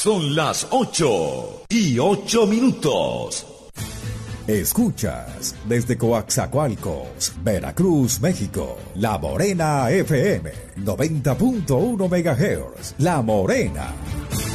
Son las 8:08. Escuchas desde Coaxacualcos, Veracruz, México, La Morena FM, 90.1 MHz. La Morena.